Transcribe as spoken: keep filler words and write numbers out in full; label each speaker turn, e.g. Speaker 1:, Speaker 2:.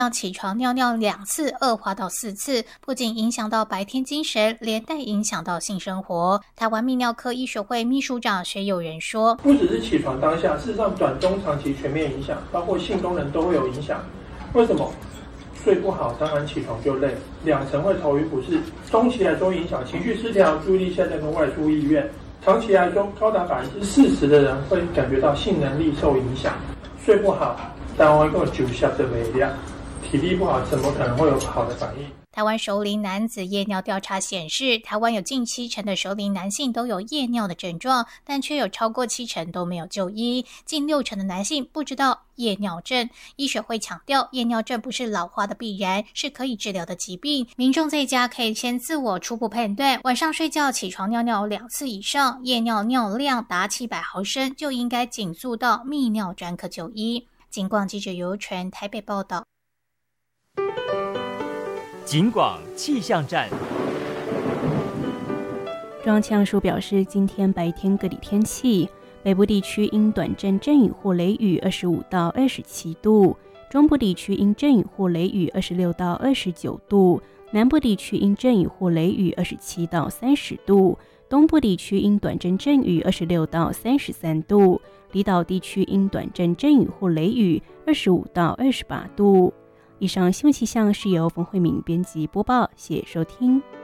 Speaker 1: 起床尿尿两次，恶化到四次，不仅影响到白天精神，连带影响到性生活。台湾泌尿科医学会秘书长薛友仁说，
Speaker 2: 不只是起床当下，事实上短中长期全面影响，包括性功能都会有影响。为什么？睡不好，当然起床就累，两层会头晕不适，中期来说影响情绪失调、注意力下降跟外出意愿，长期来说高达百分之四十的人会感觉到性能力受影响。睡不好，单位跟酒下的微量，体力不好，怎么可能会有好的反应？
Speaker 1: 台湾熟龄男子夜尿调查显示，台湾有近七成的熟龄男性都有夜尿的症状，但却有超过七成都没有就医，近六成的男性不知道夜尿症。医学会强调，夜尿症不是老化的必然，是可以治疗的疾病。民众在家可以先自我初步判断，晚上睡觉起床尿尿两次以上，夜尿尿量达七百毫升，就应该紧速到泌尿专科就医。警广记者尤纯台北报道。
Speaker 3: 警广气象站，
Speaker 4: 中央气象署表示，今天白天各地天气，北部地区因短暂阵雨或雷雨二十五到二十七度，中部地区因阵雨或雷雨二十六到二十九度，南部地区因阵雨或雷雨二十七到三十度，东部地区因短暂阵雨二十六到三十三度，离岛地区因短暂阵雨或雷雨二十五到二十八度。以上新闻气象是由冯慧敏编辑播报，谢谢收听。